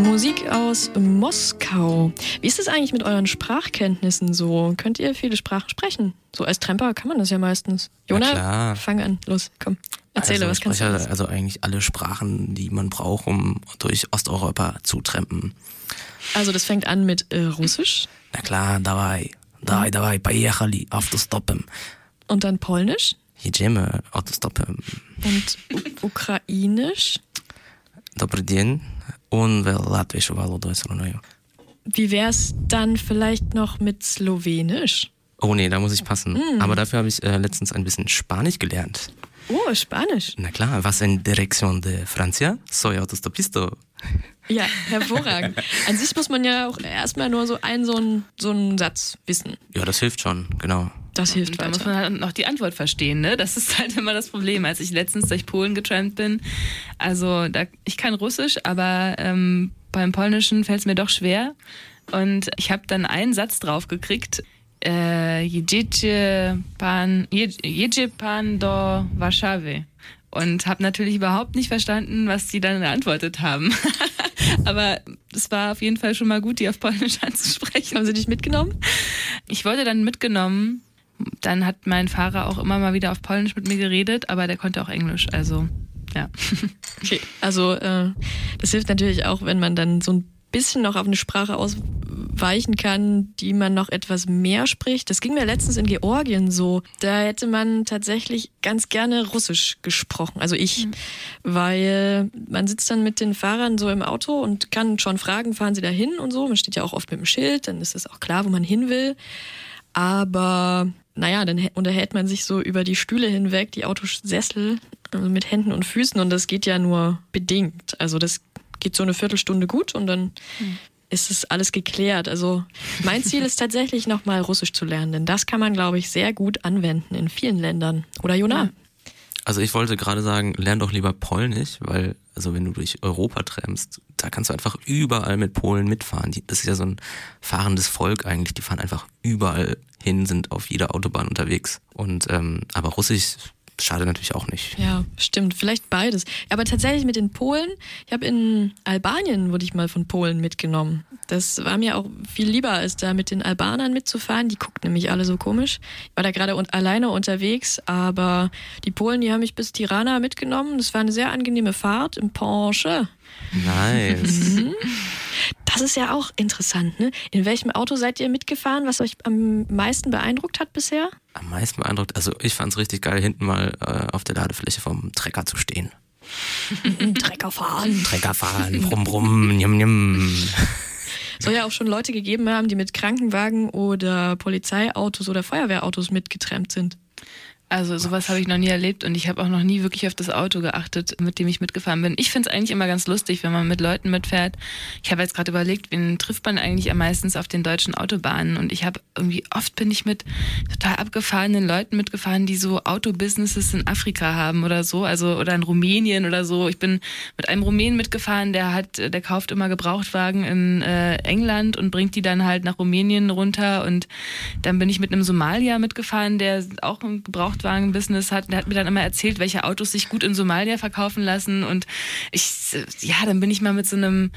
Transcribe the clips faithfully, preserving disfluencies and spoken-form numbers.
Musik aus Moskau. Wie ist es eigentlich mit euren Sprachkenntnissen so? Könnt ihr viele Sprachen sprechen? So als Tramper kann man das ja meistens. Jona, fang an. Los, komm. Erzähle, also, was kannst du spreche alles? Also eigentlich alle Sprachen, die man braucht, um durch Osteuropa zu trampen. Also das fängt an mit äh, Russisch. Na klar, давай, давай, давай, поехали, автостопом. Und dann Polnisch. Jedziemy, autostopem. Und U- Ukrainisch. Добрый день. Und Latvische Валодой Сруною. Wie wär's dann vielleicht noch mit Slowenisch? Oh nee, da muss ich passen. Mm. Aber dafür habe ich äh, letztens ein bisschen Spanisch gelernt. Oh, Spanisch. Na klar, was en dirección de Francia? Soy autostopisto. Ja, hervorragend. An sich muss man ja auch erstmal nur so einen, so einen, so einen Satz wissen. Ja, das hilft schon, genau. Das hilft Und da weiter. muss man halt noch die Antwort verstehen, ne? Das ist halt immer das Problem. Als ich letztens durch Polen getrampt bin, also da, ich kann Russisch, aber ähm, beim Polnischen fällt es mir doch schwer. Und ich habe dann einen Satz drauf gekriegt. Äh, Jedziecie pan, jedzie pan do Warszawy. Und habe natürlich überhaupt nicht verstanden, was die dann geantwortet haben. Aber es war auf jeden Fall schon mal gut, die auf Polnisch anzusprechen. Haben sie dich mitgenommen? Ich wurde dann mitgenommen. Dann hat mein Fahrer auch immer mal wieder auf Polnisch mit mir geredet, aber der konnte auch Englisch, also ja. Okay, also äh, das hilft natürlich auch, wenn man dann so ein bisschen noch auf eine Sprache ausweichen kann, die man noch etwas mehr spricht. Das ging mir letztens in Georgien so. Da hätte man tatsächlich ganz gerne Russisch gesprochen, also ich, mhm. weil man sitzt dann mit den Fahrern so im Auto und kann schon fragen, fahren sie da hin und so. Man steht ja auch oft mit dem Schild, dann ist es auch klar, wo man hin will. Aber naja, dann unterhält man sich so über die Stühle hinweg, die Autosessel, also mit Händen und Füßen, und das geht ja nur bedingt. Also das geht so eine Viertelstunde gut und dann hm. ist es alles geklärt. Also mein Ziel ist tatsächlich nochmal Russisch zu lernen, denn das kann man, glaube ich, sehr gut anwenden in vielen Ländern. Oder Jona? Also ich wollte gerade sagen, lern doch lieber Polnisch, weil also wenn du durch Europa trampst, da kannst du einfach überall mit Polen mitfahren. Die, das ist ja so ein fahrendes Volk eigentlich, die fahren einfach überall hin, sind auf jeder Autobahn unterwegs. Und ähm, aber Russisch schadet natürlich auch nicht. Ja, stimmt. Vielleicht beides. Aber tatsächlich mit den Polen, ich habe in Albanien, wurde ich mal von Polen mitgenommen. Das war mir auch viel lieber, als da mit den Albanern mitzufahren. Die guckten nämlich alle so komisch. Ich war da gerade un- alleine unterwegs, aber die Polen, die haben mich bis Tirana mitgenommen. Das war eine sehr angenehme Fahrt im Porsche. Nice. Mhm. Das ist ja auch interessant, ne? In welchem Auto seid ihr mitgefahren, was euch am meisten beeindruckt hat bisher? Am meisten beeindruckt, also ich fand's richtig geil, hinten mal äh, auf der Ladefläche vom Trecker zu stehen. Trecker fahren. Trecker fahren, brumm, brumm, njum, njum. Soll ja auch schon Leute gegeben haben, die mit Krankenwagen oder Polizeiautos oder Feuerwehrautos mitgetrampt sind. Also sowas habe ich noch nie erlebt und ich habe auch noch nie wirklich auf das Auto geachtet, mit dem ich mitgefahren bin. Ich finde es eigentlich immer ganz lustig, wenn man mit Leuten mitfährt. Ich habe jetzt gerade überlegt, wen trifft man eigentlich am meisten auf den deutschen Autobahnen, und ich habe irgendwie, oft bin ich mit total abgefahrenen Leuten mitgefahren, die so Autobusinesses in Afrika haben oder so, also oder in Rumänien oder so. Ich bin mit einem Rumänen mitgefahren, der hat, der kauft immer Gebrauchtwagen in äh, England und bringt die dann halt nach Rumänien runter, und dann bin ich mit einem Somalier mitgefahren, der auch ein Gebrauchtwagen Gebrauchtwagen-Business hat. Der hat mir dann immer erzählt, welche Autos sich gut in Somalia verkaufen lassen, und ich, ja, dann bin ich mal mit so einem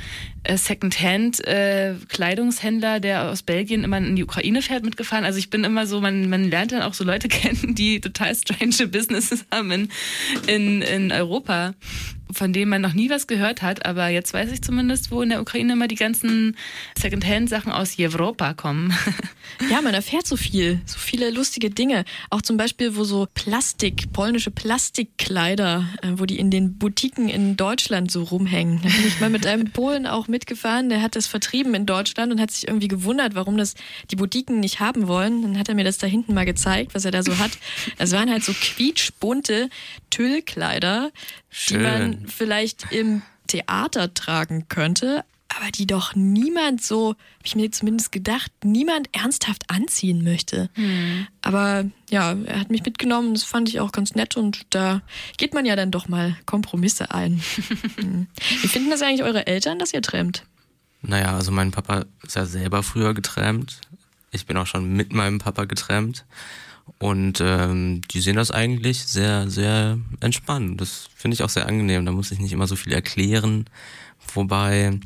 Secondhand-Kleidungshändler, der aus Belgien immer in die Ukraine fährt, mitgefahren. Also ich bin immer so, man, man lernt dann auch so Leute kennen, die total strange Businesses haben in, in, in Europa, von denen man noch nie was gehört hat, aber jetzt weiß ich zumindest, wo in der Ukraine immer die ganzen Secondhand-Sachen aus Europa kommen. Ja, man erfährt so viel, so viele lustige Dinge. Auch zum Beispiel, wo so Plastik, polnische Plastikkleider, wo die in den Boutiquen in Deutschland so rumhängen. Da bin ich mal mit einem Polen auch mitgefahren, der hat das vertrieben in Deutschland und hat sich irgendwie gewundert, warum das die Boutiquen nicht haben wollen. Dann hat er mir das da hinten mal gezeigt, was er da so hat. Das waren halt so quietschbunte Tüllkleider, Schön. Die man vielleicht im Theater tragen könnte, aber die doch niemand so, habe ich mir zumindest gedacht, niemand ernsthaft anziehen möchte. Hm. Aber ja, er hat mich mitgenommen, das fand ich auch ganz nett, und da geht man ja dann doch mal Kompromisse ein. Wie finden das eigentlich eure Eltern, dass ihr trampt? Naja, also mein Papa ist ja selber früher getrampt. Ich bin auch schon mit meinem Papa getrampt. Und ähm, die sehen das eigentlich sehr, sehr entspannt. Das finde ich auch sehr angenehm. Da muss ich nicht immer so viel erklären. Wobei,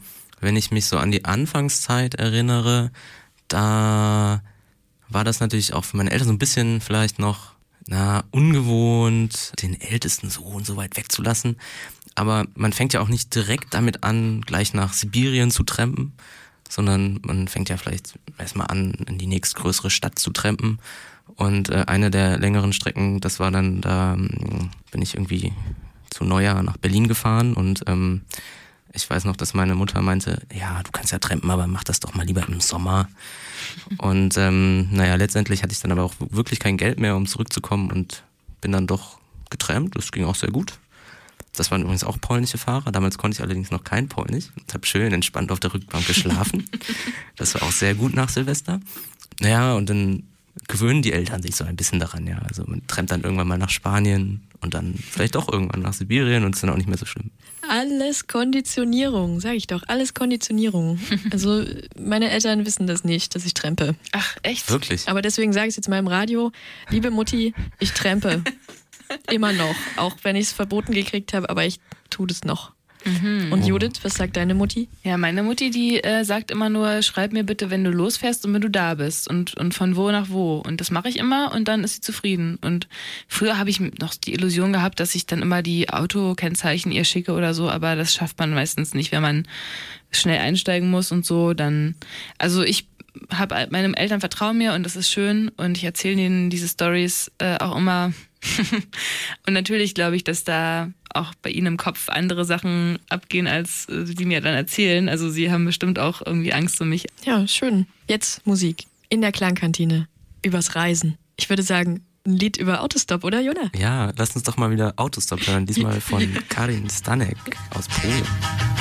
wenn ich mich so an die Anfangszeit erinnere, da war das natürlich auch für meine Eltern so ein bisschen vielleicht noch na, ungewohnt, den ältesten Sohn so weit wegzulassen. Aber man fängt ja auch nicht direkt damit an, gleich nach Sibirien zu trampen, sondern man fängt ja vielleicht erstmal an, in die nächstgrößere Stadt zu trampen. Und äh, eine der längeren Strecken, das war dann, da ähm, bin ich irgendwie zu Neujahr nach Berlin gefahren und ähm, ich weiß noch, dass meine Mutter meinte, ja, du kannst ja trampen, aber mach das doch mal lieber im Sommer. Und ähm, naja, letztendlich hatte ich dann aber auch wirklich kein Geld mehr, um zurückzukommen und bin dann doch getrampt. Das ging auch sehr gut. Das waren übrigens auch polnische Fahrer. Damals konnte ich allerdings noch kein Polnisch. Ich habe schön entspannt auf der Rückbank geschlafen. Das war auch sehr gut nach Silvester. Naja, und dann gewöhnen die Eltern sich so ein bisschen daran, ja. Also man trampt dann irgendwann mal nach Spanien und dann vielleicht auch irgendwann nach Sibirien und es ist dann auch nicht mehr so schlimm. Alles Konditionierung, sag ich doch, alles Konditionierung. Also meine Eltern wissen das nicht, dass ich trampe. Ach, echt? Wirklich? Aber deswegen sage ich es jetzt mal im Radio, liebe Mutti, ich trampe. Immer noch, auch wenn ich es verboten gekriegt habe, aber ich tue das noch. Mhm. Und Judith, was sagt deine Mutti? Ja, meine Mutti, die äh, sagt immer nur, schreib mir bitte, wenn du losfährst und wenn du da bist und, und von wo nach wo. Und das mache ich immer und dann ist sie zufrieden. Und früher habe ich noch die Illusion gehabt, dass ich dann immer die Autokennzeichen ihr schicke oder so, aber das schafft man meistens nicht, wenn man schnell einsteigen muss und so. Dann, also ich habe meinen Eltern vertrauen mir und das ist schön und ich erzähle ihnen diese Storys äh, auch immer. Und natürlich glaube ich, dass da auch bei ihnen im Kopf andere Sachen abgehen, als äh, die mir dann erzählen. Also sie haben bestimmt auch irgendwie Angst um mich. Ja, schön. Jetzt Musik. In der Klangkantine. Übers Reisen. Ich würde sagen, ein Lied über Autostop, oder Jona? Ja, lass uns doch mal wieder Autostop hören. Diesmal von Karin Stanek aus Polen.